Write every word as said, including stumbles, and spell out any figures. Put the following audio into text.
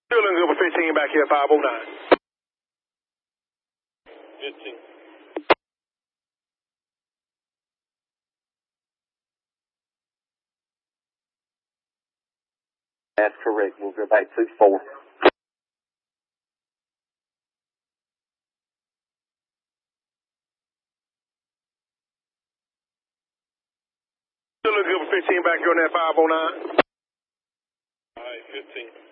Still looking good for fifteen back here, five oh nine. fifteen. That's correct. We'll go back to four. Still looking good for fifteen back here on that five oh nine. All right, fifteen.